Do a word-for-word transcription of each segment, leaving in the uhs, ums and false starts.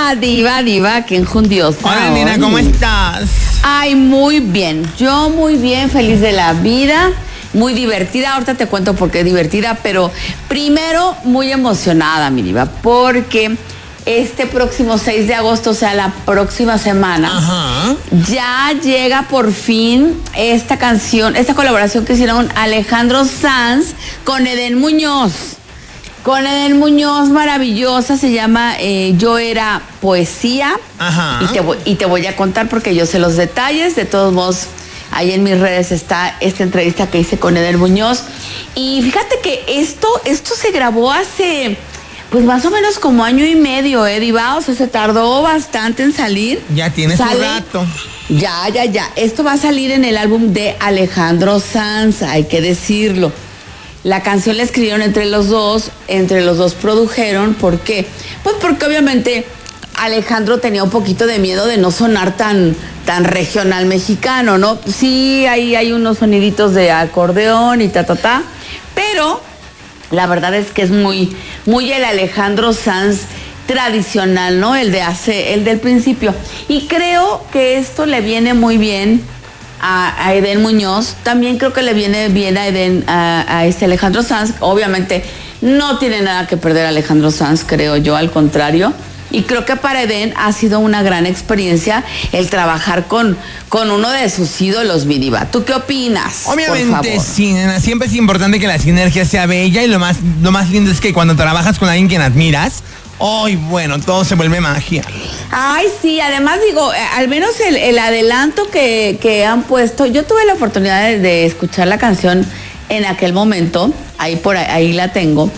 Hola, diva, diva, qué enjundiosa. Hola, nena, ¿cómo estás? Ay, muy bien. Yo muy bien, feliz de la vida, muy divertida. Ahorita te cuento por qué divertida, pero primero muy emocionada, mi diva, porque este próximo seis de agosto, o sea, la próxima semana, Ajá. ya llega por fin esta canción, esta colaboración que hicieron Alejandro Sanz con Edén Muñoz. Con Edén Muñoz, maravillosa, se llama eh, Yo Era Poesía. Ajá. Y te, voy, y te voy a contar porque yo sé los detalles. De todos modos, ahí en mis redes está esta entrevista que hice con Edén Muñoz. Y fíjate que esto, esto se grabó hace, pues más o menos como año y medio, ¿eh, diva? O sea, se tardó bastante en salir. Ya tienes un Sale- rato. Ya, ya, ya. Esto va a salir en el álbum de Alejandro Sanz, hay que decirlo. La canción la escribieron entre los dos, entre los dos produjeron. ¿Por qué? Pues porque obviamente Alejandro tenía un poquito de miedo de no sonar tan, tan regional mexicano, ¿no? Sí, ahí hay unos soniditos de acordeón y ta, ta, ta, pero la verdad es que es muy, muy el Alejandro Sanz tradicional, ¿no? El de hace, el del principio. Y creo que esto le viene muy bien a, a Edén Muñoz. También creo que le viene bien a Edén, a, a este Alejandro Sanz. Obviamente no tiene nada que perder Alejandro Sanz, creo yo, al contrario. Y creo que para Edén ha sido una gran experiencia el trabajar con, con uno de sus ídolos, mi diva. ¿Tú qué opinas? Obviamente Por favor. sí, nena, siempre es importante que la sinergia sea bella y lo más, lo más lindo es que cuando trabajas con alguien que admiras, ¡ay, bueno, todo se vuelve magia! Ay, sí, además digo, eh, al menos el, el adelanto que, que han puesto, yo tuve la oportunidad de, de escuchar la canción en aquel momento, ahí por ahí, ahí la tengo,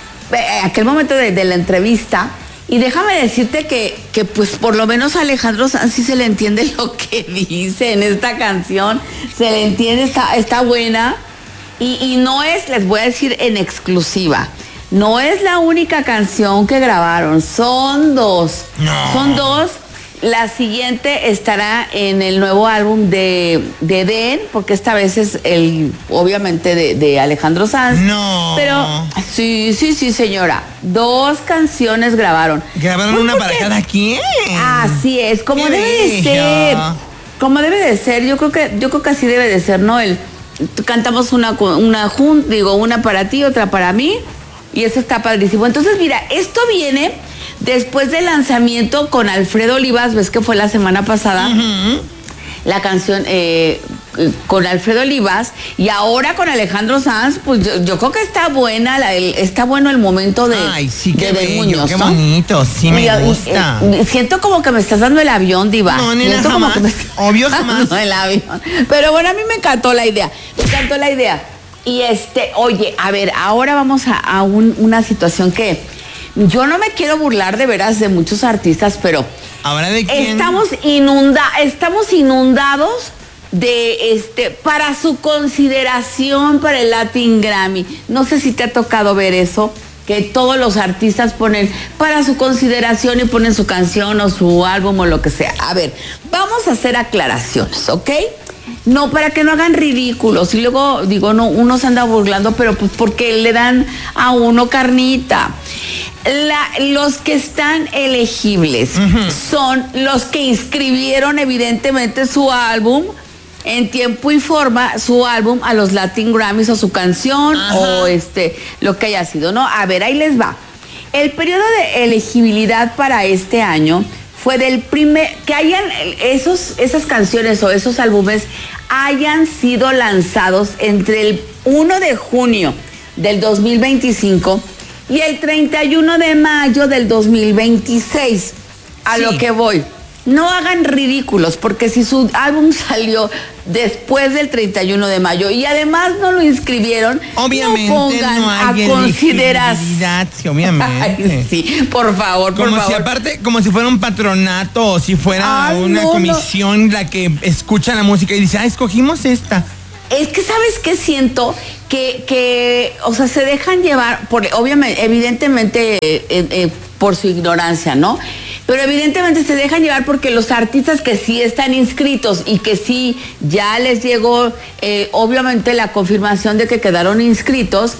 eh, aquel momento de, de la entrevista, y déjame decirte que, que pues por lo menos a Alejandro Sanz sí se le entiende lo que dice en esta canción, se le entiende, está, está buena, y, y no es, les voy a decir en exclusiva, no es la única canción que grabaron, son dos. No. Son dos. La siguiente estará en el nuevo álbum de, de Edén, porque esta vez es el, obviamente, de, de Alejandro Sanz. No. Pero sí, sí, sí, señora. Dos canciones grabaron. ¿Grabaron Pues una para porque- cada quien? Así es, como ¡Qué debe de bello! ser. Como debe de ser, yo creo que, yo creo que así debe de ser, ¿no? El, cantamos una, una jun- digo, una para ti, otra para mí. Y eso está padrísimo. Entonces, mira, esto viene después del lanzamiento con Alfredo Olivas, ves que fue la semana pasada, Ujú. la canción eh, con Alfredo Olivas, y ahora con Alejandro Sanz, pues yo, yo creo que está buena, la- el- está bueno el momento de, Ay, sí, de qué Edén bello, Muñoz, qué ¿no? bonito, sí me Y- y- gusta. eh, siento como que me estás dando el avión, diva. No, nena, Siento como jamás. que me Obvio, estás jamás. dando el avión. Pero bueno, a mí me encantó la idea. Me encantó la idea. Y este, oye, a ver, ahora vamos a, a un- una situación que yo no me quiero burlar de veras de muchos artistas, pero ¿Ahora de quién? estamos inunda, estamos inundados de este para su consideración para el Latin Grammy. No sé si te ha tocado ver eso, que todos los artistas ponen para su consideración y ponen su canción o su álbum o lo que sea. A ver, vamos a hacer aclaraciones, ¿ok? No, para que no hagan ridículos. Y luego, digo, no, uno se anda burlando, pero pues porque le dan a uno carnita. La- los que están elegibles son los que inscribieron evidentemente su álbum en tiempo y forma, su álbum a los Latin Grammys o su canción Ajá. o este lo que haya sido, ¿no? A ver, ahí les va. El periodo de elegibilidad para este año fue del primer, que hayan esos, esas canciones o esos álbumes hayan sido lanzados entre el primero de junio del dos mil veinticinco y el treinta y uno de mayo del dos mil veintiséis. A Sí. lo que voy. No hagan ridículos, porque si su álbum salió después del treinta y uno de mayo y además no lo inscribieron, Obviamente no pongan no hay a consideración. elegibilidad, sí, obviamente. Ay, sí, por favor, por Como favor. si aparte, como si fuera un patronato o si fuera Ay, una no, no. comisión la que escucha la música y dice, ah, escogimos esta. Es que, ¿sabes qué siento? Que, que, o sea, se dejan llevar, por, obviamente, evidentemente, eh, eh, por su ignorancia, ¿no? Pero evidentemente se dejan llevar porque los artistas que sí están inscritos y que sí ya les llegó, eh, obviamente, la confirmación de que quedaron inscritos,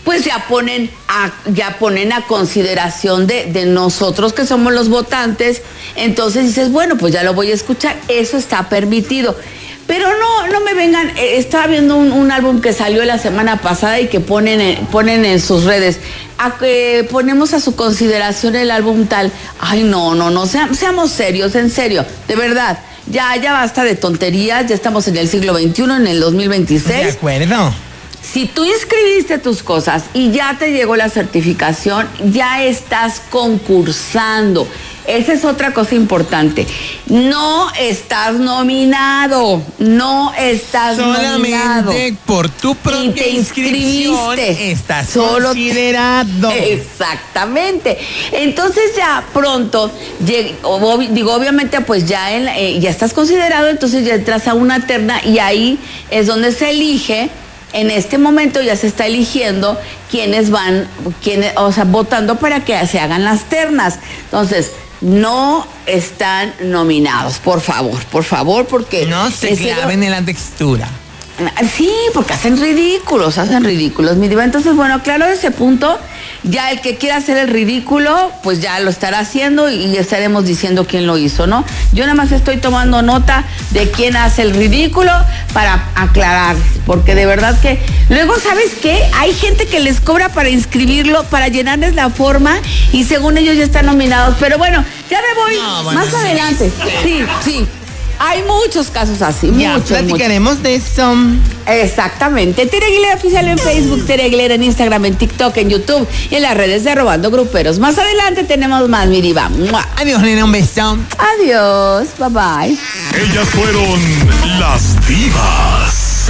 pues ya ponen a, ya ponen a consideración de, de nosotros que somos los votantes. Entonces dices, bueno, pues ya lo voy a escuchar, eso está permitido. Pero no, no me vengan, eh, estaba viendo un, un álbum que salió la semana pasada y que ponen, en, ponen en sus redes, a, eh, ponemos a su consideración el álbum tal. Ay, no, no, no, sea, seamos serios, en serio, de verdad. Ya, ya basta de tonterías, ya estamos en el siglo veintiuno, en el dos mil veintiséis. De acuerdo. Si tú inscribiste tus cosas y ya te llegó la certificación, ya estás concursando. Esa es otra cosa importante. No estás nominado, no estás nominado. Solamente por tu propia y te inscripción inscribiste. estás Solo considerado. Exactamente. Entonces ya pronto, digo, obviamente pues ya, en, eh, ya estás considerado, entonces ya entras a una terna y ahí es donde se elige. En este momento ya se está eligiendo quiénes van, quiénes, o sea, votando para que se hagan las ternas. Entonces, no están nominados, por favor, por favor, porque... No se claven en la textura. Sí, porque hacen ridículos, hacen ridículos, mi diva. Entonces, bueno, claro, ese punto, ya el que quiera hacer el ridículo, pues ya lo estará haciendo y estaremos diciendo quién lo hizo, ¿no? Yo nada más estoy tomando nota de quién hace el ridículo para aclarar, porque de verdad que... Luego, ¿sabes qué? Hay gente que les cobra para inscribirlo, para llenarles la forma y según ellos ya están nominados. Pero bueno, ya me voy no, bueno, más adelante. Sí, sí. Hay muchos casos así, ya, muchos, platicaremos muchos. de eso. Exactamente. Tere Aguilera Oficial en Facebook, Tere Aguilera en Instagram, en TikTok, en YouTube y en las redes de Robando Gruperos. Más adelante tenemos más, mi diva. ¡Mua! Adiós, nena, un beso. Adiós, bye bye. Ellas fueron las divas.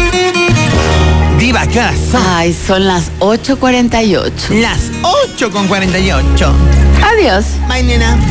Diva, ¿qué horas son? Ay, son las ocho cuarenta y ocho. Las ocho con cuarenta y ocho. Adiós. Bye, nena.